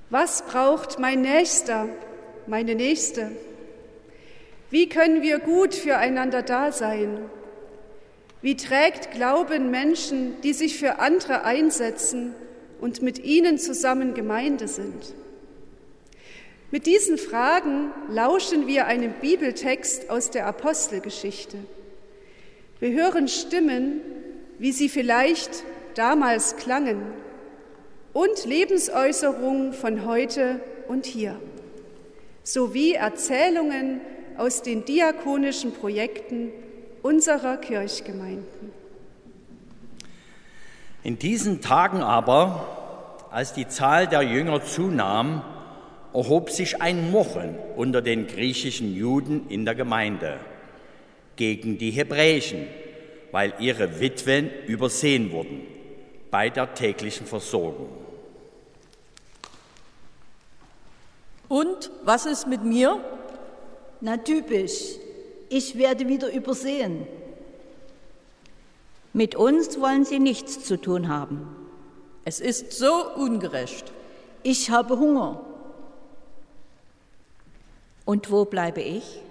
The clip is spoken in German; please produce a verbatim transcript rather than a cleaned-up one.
Was braucht mein Nächster, meine Nächste? Wie können wir gut füreinander da sein? Wie trägt Glauben Menschen, die sich für andere einsetzen und mit ihnen zusammen Gemeinde sind? Mit diesen Fragen lauschen wir einem Bibeltext aus der Apostelgeschichte. Wir hören Stimmen, wie sie vielleicht damals klangen, und Lebensäußerungen von heute und hier, sowie Erzählungen aus den diakonischen Projekten unserer Kirchgemeinden. In diesen Tagen aber, als die Zahl der Jünger zunahm, erhob sich ein Murren unter den griechischen Juden in der Gemeinde gegen die Hebräischen, weil ihre Witwen übersehen wurden bei der täglichen Versorgung. Und was ist mit mir? Na typisch, ich werde wieder übersehen. Mit uns wollen Sie nichts zu tun haben. Es ist so ungerecht. Ich habe Hunger. Und wo bleibe ich?